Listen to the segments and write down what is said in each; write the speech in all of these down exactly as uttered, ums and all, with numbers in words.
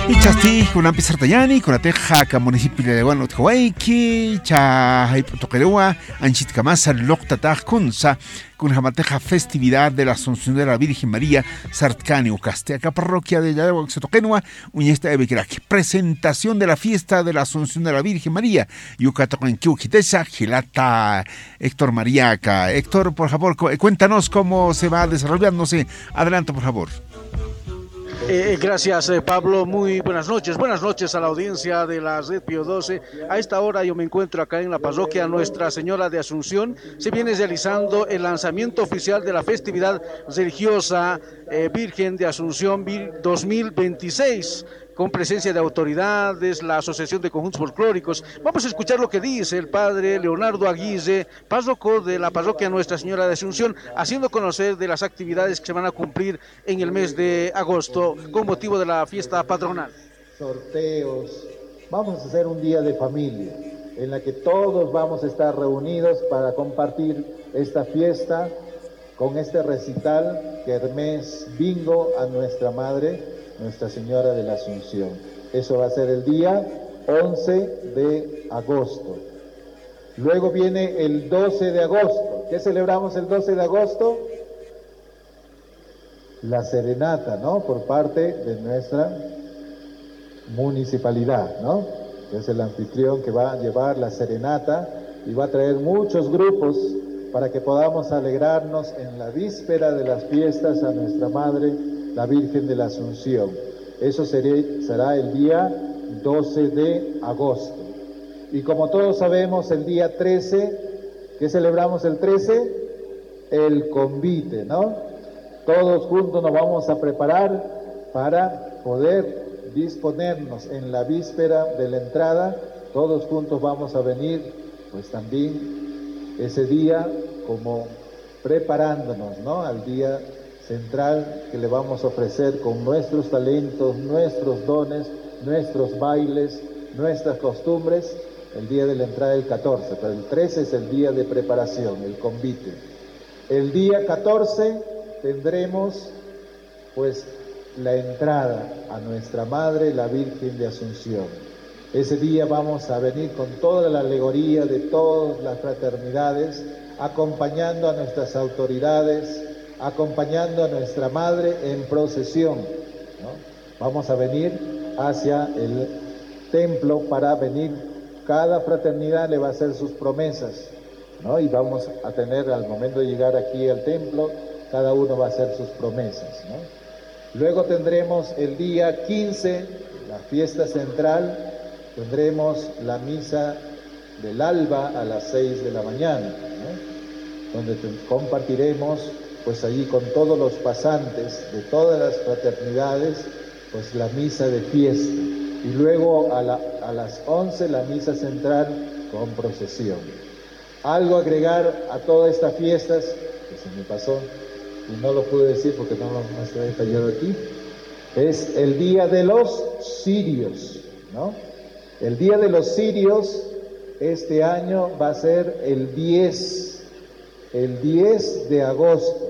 Ichasti, Kunampi Sartayani, Kunateja, municipio de Guano Tkawaiki, Chahay Putoqueroa, Anchit Kamasa, Loctataj Kunsa, Kunjamateja festividad de la Asunción de la Virgen María, Sartkani Ucaste, acá parroquia de Yaguaxotoquenua, Uñesta de Bequerac, presentación de la fiesta de la Asunción de la Virgen María, Yucatoquenquiuquitesa, Gilata, Héctor Mariaca. Héctor, por favor, cuéntanos cómo se va desarrollándose. Adelante, por favor. Eh, gracias eh, Pablo, muy buenas noches, buenas noches a la audiencia de la Red Pío doce. A esta hora yo me encuentro acá en la parroquia Nuestra Señora de Asunción. Se viene realizando el lanzamiento oficial de la festividad religiosa eh, Virgen de Asunción dos mil veintiséis, con presencia de autoridades, la Asociación de Conjuntos Folclóricos. Vamos a escuchar lo que dice el padre Leonardo Aguirre, párroco de la parroquia Nuestra Señora de Asunción, haciendo conocer de las actividades que se van a cumplir en el mes de agosto con motivo de la fiesta patronal. Sorteos, vamos a hacer un día de familia en la que todos vamos a estar reunidos para compartir esta fiesta con este recital Kermés Bingo a nuestra madre, Nuestra Señora de la Asunción. Eso va a ser el día once de agosto. Luego viene el doce de agosto. ¿Qué celebramos el doce de agosto? La serenata, ¿no? Por parte de nuestra municipalidad, ¿no? Es el anfitrión que va a llevar la serenata y va a traer muchos grupos para que podamos alegrarnos en la víspera de las fiestas a nuestra Madre, la Virgen de la Asunción. Eso será, será el día doce de agosto. Y como todos sabemos, el día trece, ¿qué celebramos el trece? El convite, ¿no? Todos juntos nos vamos a preparar para poder disponernos en la víspera de la entrada. Todos juntos vamos a venir, pues también ese día como preparándonos, ¿no? Al día central que le vamos a ofrecer con nuestros talentos, nuestros dones, nuestros bailes, nuestras costumbres, el día de la entrada del catorce, pero el trece es el día de preparación, el convite. El día catorce tendremos pues la entrada a nuestra Madre, la Virgen de Asunción. Ese día vamos a venir con toda la alegoría de todas las fraternidades, acompañando a nuestras autoridades, acompañando a nuestra Madre en procesión, ¿no? Vamos a venir hacia el templo para venir, cada fraternidad le va a hacer sus promesas, ¿no? Y vamos a tener, al momento de llegar aquí al templo, cada uno va a hacer sus promesas, ¿no? Luego tendremos el día quince, la fiesta central, tendremos la misa del alba a las seis de la mañana, ¿no? Donde compartiremos pues allí con todos los pasantes de todas las fraternidades, pues la misa de fiesta. Y luego a, la, a las once la misa central con procesión. Algo agregar a todas estas fiestas, que se me pasó, y no lo pude decir porque no, no está detallado aquí, es el Día de los Cirios, ¿no? El Día de los Cirios este año va a ser el diez, el diez de agosto.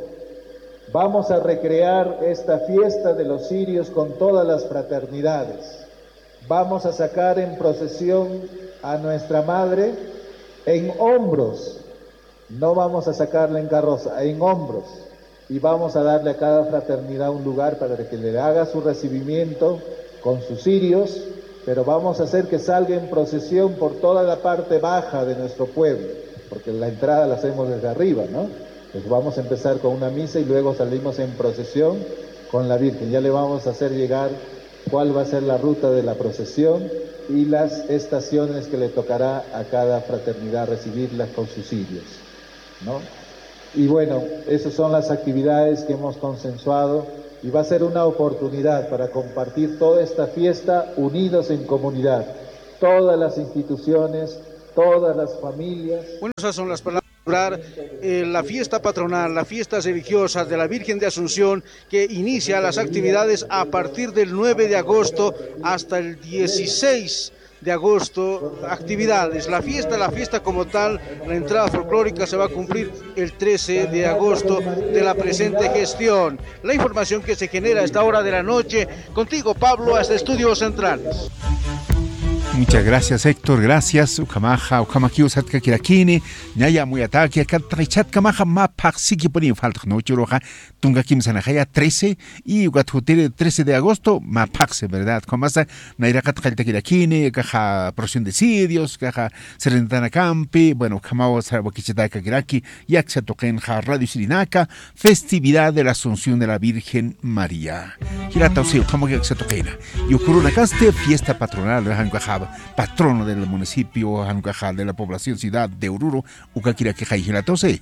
Vamos a recrear esta fiesta de los cirios con todas las fraternidades. Vamos a sacar en procesión a nuestra Madre en hombros. No vamos a sacarla en carroza, en hombros. Y vamos a darle a cada fraternidad un lugar para que le haga su recibimiento con sus cirios, pero vamos a hacer que salga en procesión por toda la parte baja de nuestro pueblo, porque la entrada la hacemos desde arriba, ¿no? Pues vamos a empezar con una misa y luego salimos en procesión con la Virgen. Ya le vamos a hacer llegar cuál va a ser la ruta de la procesión y las estaciones que le tocará a cada fraternidad recibirlas con sus cirios, ¿no? Y bueno, esas son las actividades que hemos consensuado y va a ser una oportunidad para compartir toda esta fiesta unidos en comunidad. Todas las instituciones, todas las familias. Bueno, esas son las palabras. Eh, la fiesta patronal, la fiesta religiosa de la Virgen de Asunción, que inicia las actividades a partir del nueve de agosto hasta el dieciséis de agosto, actividades. La fiesta, la fiesta como tal, la entrada folclórica se va a cumplir el trece de agosto de la presente gestión. La información que se genera a esta hora de la noche. Contigo, Pablo, hasta Estudios Centrales. Muchas gracias, Héctor. Gracias. Ukamaja, ukamakiu satka kirakini. Nyaya muy ataque. Katrichat kamaja ma paxiki por infalta no churoja. Tunga kim sanajaya trece y ugathutere trece de agosto ma paxe, ¿verdad? Comasa naira katrichat kirakini, caja porción de sirios, caja serentana campi, bueno, kamao sarwakichitaka kiraki, yaksa tokenja Radio Sirinaka, festividad de la Asunción de la Virgen María. Hirata usio, como que yaksa tokena. Yukuruna kaste, fiesta patronal de Hanguajaba. Patrono del municipio Hanucajal de la población ciudad de Oruro, Ucaquira que Jaijilatose.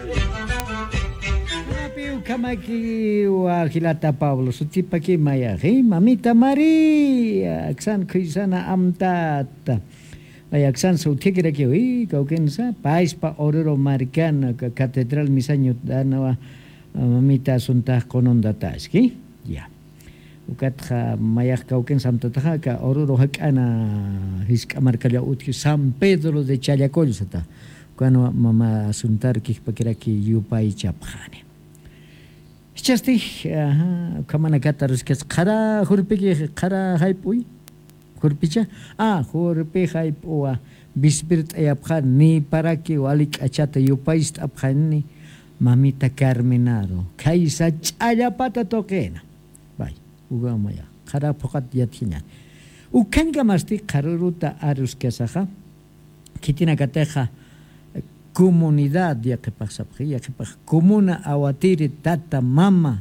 Kamaki wa Gilata Pablo, Sutipaki Maya, Mamita María, Axan Kuisana Amtata. Axan Sutikira Kiwi, Kaukensa, Paispa Oruro Maricana, Catedral Misaño Danawa, Mamita Sunta Conondataski. Ya. Ukatja mayak kauken samtataja ka oruro hakana hiska markalla utki San Pedro de Chayacol sata cuando mama suntar ki pakiraki yupai chapjane chasti aha kamana katarus kes khara hurpiki khara haipui hurpicha ah hurpi haipua bispirt ayapkhan ni paraki walik achata yupaist apkhani mamita Carmenaro kaisa chayapata tokena uga maya khara phokat yathina ukanga masti kharuruta arus kesaja kitina kateja comunidad ya que pasa ya que pasa comuna awatiri tata mama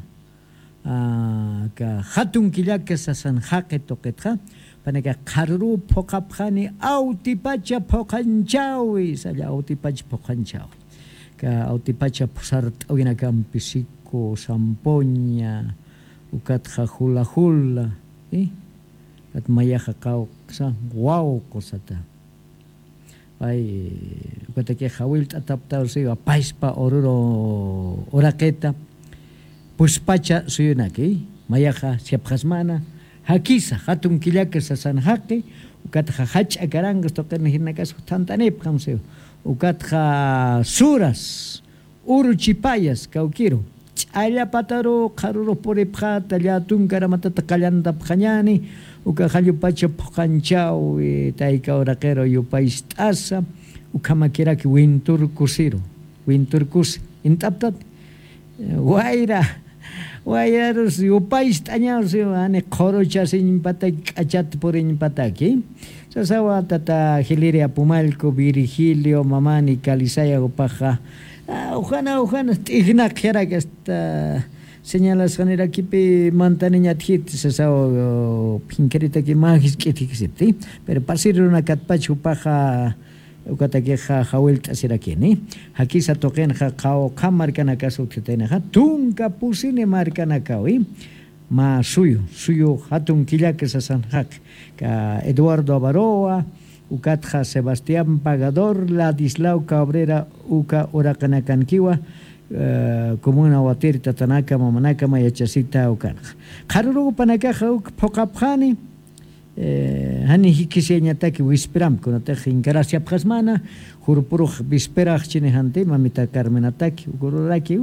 ka hatun kilaka sasan haqe toketja panaka kharuru phokapkhani autipacha phokhanchawi sala autipacha phokhanchaw ka autipacha phsart awina kampisiko sampoña ukatja hula hula eh at mayaja kau sa wow kosata ay ukatake hawil tatapta se paispa oruro oraketa puspacha suyunaki mayaja siapjasmana hakisa hatun kilaka sasan haqi ukatja hach akarangas toqen hinakas tantanep kamse ukatja suras uruchipayas kaukiro Aya pataro karuro porepja talyatun karamata takalanda pjanyani uka halyu pacha pjanchao taika orakero yupaistasa ukamakira ki wintur kusiro wintur kus intaptat waira wairos yupaistanyao ane khorocha sin patak achat porin pataki sasawa tata Hilaria Pumalco Virgilio Mamani Calisaya upaja Ujana, ujana, tigna kera que está señalas ganera kipe mantaniña hit se sao pinkerita que magis que tikisipti pero pasir una katpachu paja ukatakeja hawelta sirakini aquí sa toquen ja kao kamarkana kaso tena ja tunka pusine markana kawi ma suyo suyo hatun kilake sa sanhak ka Eduardo Avaroa ukatja Sebastián Pagador, Ladislao Cabrera, uka Oracanacanquiwa, uh, Comuna Watir, Tatanaka, Mamanaka, Mayachasita, Ukan. Haruru Panakaja, Pokapjani, Hani Hikisianyataki, Wispiram, Kunatech, Ingarasia Prasmana, Hurpuruch, Visperach, Chinehante, Mamita Carmenataki, Uguraki,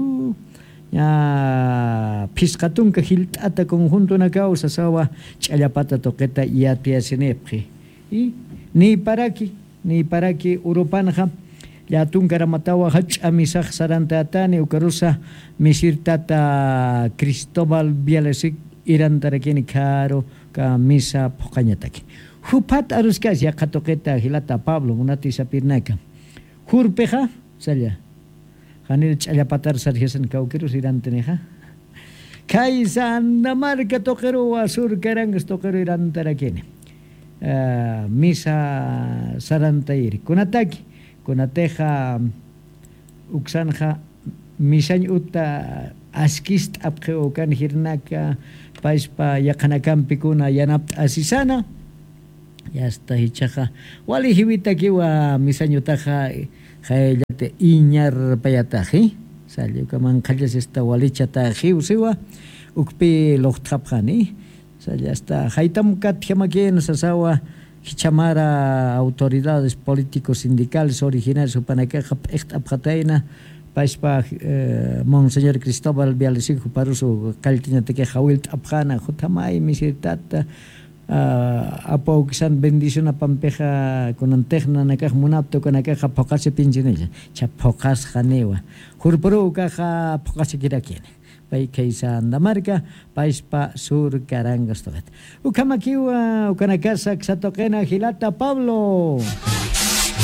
ya Piscatunca, Hiltata, conjunto una causa, Sawa, Chayapata Toqueta, Yatia Sinepri. Y ni paraki ni paraki urupanja ya tunkaramatawa hach amisaj saranta atani ukarusa misirtata Cristóbal Bialesik irantarakini karo ka misa pokañataki hupat aruskas ya katoketa Hilata Pablo unati sapirnaka hurpeja salya hanil chalapatar sarjesan kaukirus iranteneja kaisan namarka tokeru asur karangas tokeru irantarakini Uh, misa sarantairi kunataki kunateja uksanja misañ uta askist apje ukan hirnaka paispa yakanakampi kuna yanapt asisana ya está hichaja wali hibita kiwa misañ utaja jayate iñar payataji salió kaman kalles esta walichata hiusiwa ukpi lochtapjani ya está haitam kat hamaken sasawa Hichamara autoridades políticos sindicales originarios Upanaqueja Apjataina, Paispa Monseñor Cristóbal Bialesijo Paruso Caltina Tequeja Wilt Abjana, Jotamay, Misitata, Apauxan bendición a Pampeja con Antejna Nakaj Munapto con Akaja Pocase Pinginella, Chapocas Janewa, Jurpuru Caja Pocase Kirakiene. Paisa Andamarca, Paispa Sur Carangas Toget. Ukamakiwa, Ukanakasa, Xatoquena, Gilata, Pablo.